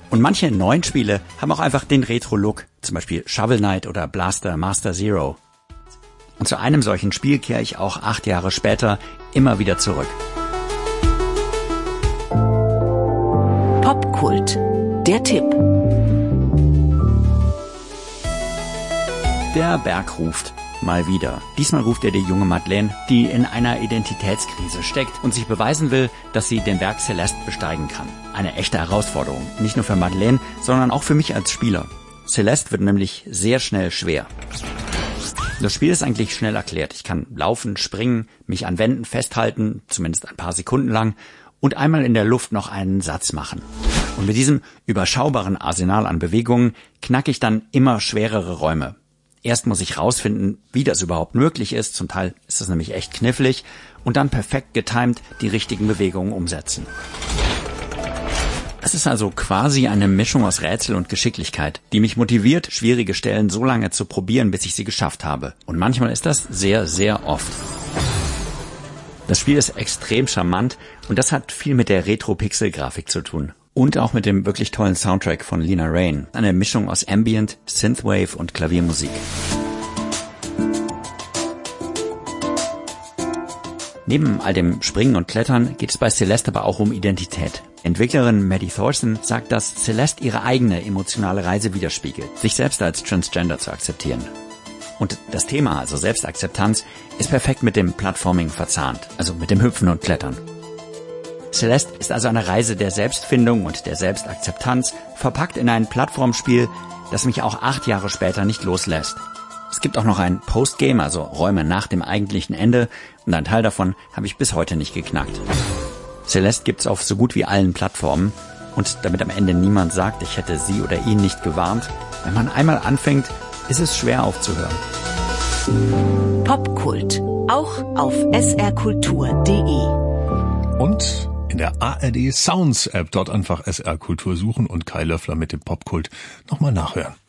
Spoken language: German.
Und manche neuen Spiele haben auch einfach den Retro-Look, zum Beispiel Shovel Knight oder Blaster Master Zero. Und zu einem solchen Spiel kehre ich auch 8 Jahre später immer wieder zurück. Popkult, der Tipp. Der Berg ruft. Mal wieder. Diesmal ruft er die junge Madeleine, die in einer Identitätskrise steckt und sich beweisen will, dass sie den Berg Celeste besteigen kann. Eine echte Herausforderung. Nicht nur für Madeleine, sondern auch für mich als Spieler. Celeste wird nämlich sehr schnell schwer. Das Spiel ist eigentlich schnell erklärt. Ich kann laufen, springen, mich an Wänden festhalten, zumindest ein paar Sekunden lang, und einmal in der Luft noch einen Satz machen. Und mit diesem überschaubaren Arsenal an Bewegungen knacke ich dann immer schwerere Räume. Erst muss ich rausfinden, wie das überhaupt möglich ist, zum Teil ist das nämlich echt knifflig, und dann perfekt getimed die richtigen Bewegungen umsetzen. Es ist also quasi eine Mischung aus Rätsel und Geschicklichkeit, die mich motiviert, schwierige Stellen so lange zu probieren, bis ich sie geschafft habe. Und manchmal ist das sehr, sehr oft. Das Spiel ist extrem charmant und das hat viel mit der Retro-Pixel-Grafik zu tun. Und auch mit dem wirklich tollen Soundtrack von Lena Raine. Eine Mischung aus Ambient, Synthwave und Klaviermusik. Neben all dem Springen und Klettern geht es bei Celeste aber auch um Identität. Entwicklerin Maddie Thorson sagt, dass Celeste ihre eigene emotionale Reise widerspiegelt, sich selbst als Transgender zu akzeptieren. Und das Thema, also Selbstakzeptanz, ist perfekt mit dem Plattforming verzahnt, also mit dem Hüpfen und Klettern. Celeste ist also eine Reise der Selbstfindung und der Selbstakzeptanz, verpackt in ein Plattformspiel, das mich auch 8 Jahre später nicht loslässt. Es gibt auch noch ein Postgame, also Räume nach dem eigentlichen Ende, und ein Teil davon habe ich bis heute nicht geknackt. Celeste gibt's auf so gut wie allen Plattformen, und damit am Ende niemand sagt, ich hätte sie oder ihn nicht gewarnt, wenn man einmal anfängt, ist es schwer aufzuhören. Popkult, auch auf srkultur.de. Und in der ARD Sounds App dort einfach SR Kultur suchen und Kai Löffler mit dem Popkult nochmal nachhören.